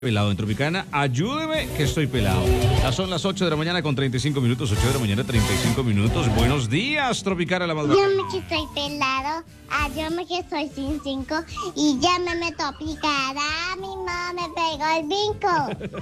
Pelado en Tropicana, ayúdeme que estoy pelado. Ya son las 8 de la mañana con 35 minutos, 8 de la mañana 35 minutos. Buenos días, Tropicana, la más bacana. Ayúdame que estoy pelado, ayúdame que soy sin 5 y llámeme Tropicana. Mi mamá me pegó el brinco.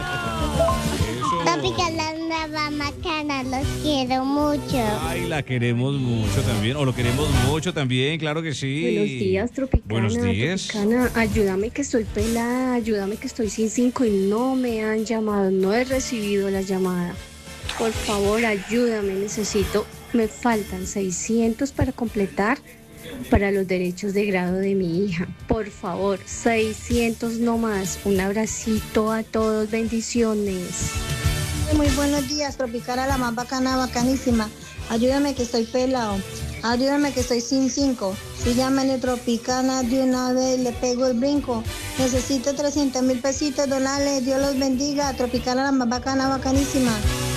Tropicana es la más bacana, los quiero mucho. Ay, la queremos mucho también, o lo queremos mucho también, claro que sí. Buenos días, Tropicana. Buenos días. Tropicana, ayúdame que estoy pelada, ayúdame que estoy sin 5 y no me han llamado, no he recibido la llamada. Por favor, ayúdame, me faltan 600 para completar para los derechos de grado de mi hija. Por favor, 600 no más. Un abracito a todos, bendiciones. Muy buenos días, Tropicana, la más bacana, bacanísima. Ayúdame que estoy pelado. Ayúdame que estoy sin 5. Si llaman a Tropicana de una vez, le pego el brinco. Necesito 300,000 pesitos, donales. Dios los bendiga. Tropicana, la más bacana, bacanísima.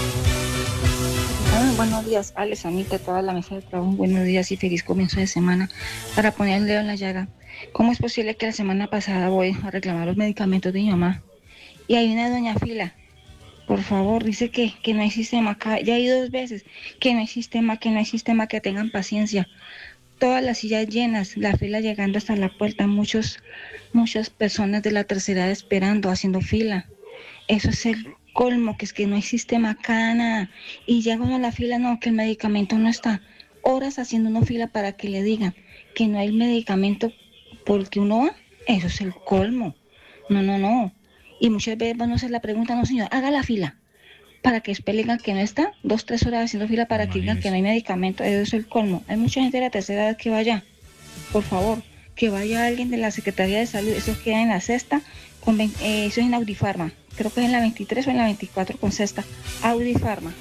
Buenos días, Alex, Anita, toda la mesa de trabajo. Buenos días y feliz comienzo de semana. Para poner el dedo en la llaga, ¿cómo es posible que la semana pasada voy a reclamar los medicamentos de mi mamá y hay una doña fila? Por favor, dice que no hay sistema. Acá ya hay 2 veces que no hay sistema, que tengan paciencia. Todas las sillas llenas, la fila llegando hasta la puerta, muchas personas de la tercera edad esperando, haciendo fila. Eso es el colmo, que es que no hay sistema acá, nada. Y ya cuando la fila, no, que el medicamento no está. Horas haciendo una fila para que le digan que no hay medicamento porque uno va. Eso es el colmo. No. Y muchas veces van a hacer la pregunta, no señor, haga la fila. Para que después le digan que no está, 2-3 horas haciendo fila para que digan que no hay medicamento. Eso es el colmo. Hay mucha gente de la tercera edad que vaya. Por favor, que vaya alguien de la Secretaría de Salud. Eso queda en la sexta, eso es en Audifarma. Creo que es en la 23 o en la 24 con sexta. Audifarma.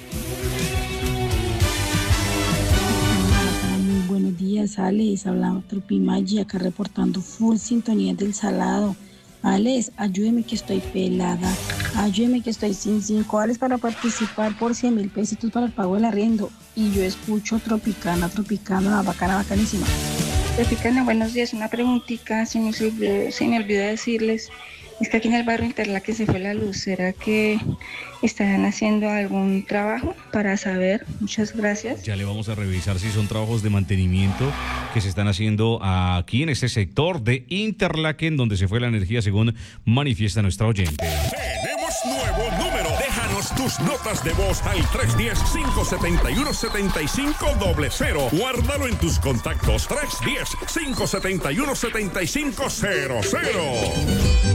Muy buenos días, Alex. Hablamos Tropimagi, acá reportando full sintonía del Salado. Alex, ayúdeme que estoy pelada. Ayúdeme que estoy sin 5. Alex, para participar por 100,000 pesitos para el pago del arriendo. Y yo escucho Tropicana, la bacana, bacanísima. Tropicana, buenos días. Una preguntita, se me olvidó decirles. Es que aquí en el barrio Interlaken se fue la luz. ¿Será que estarán haciendo algún trabajo para saber? Muchas gracias. Ya le vamos a revisar si son trabajos de mantenimiento que se están haciendo aquí en este sector de Interlaken, donde se fue la energía, según manifiesta nuestra oyente. Tenemos nuevo número. Déjanos tus notas de voz al 310-571-7500. Guárdalo en tus contactos. 310-571-7500.